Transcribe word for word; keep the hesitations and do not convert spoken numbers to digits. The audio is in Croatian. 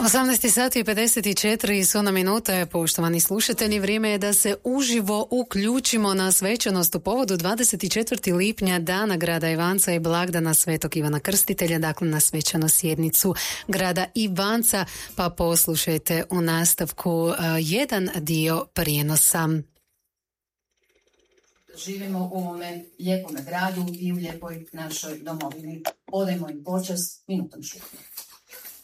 osamnaest sati i pedeset četiri su na minute, poštovani slušatelji, vrijeme je da se uživo uključimo na svečanost u povodu dvadeset četvrtog lipnja, dana grada Ivanca i blagdana Svetog Ivana Krstitelja, dakle na svečanu sjednicu grada Ivanca, pa poslušajte u nastavku uh, jedan dio prijenosa. Živimo u ovome lijepome gradu i u lijepoj našoj domovini. Odajmo im počast minutom šutnje.